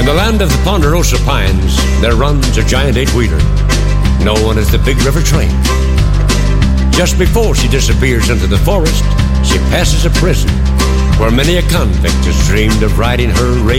In the land of the Ponderosa Pines, there runs a giant eight-wheeler, known as the Big River Train. Just before she disappears into the forest, she passes a prison where many a convict has dreamed of riding her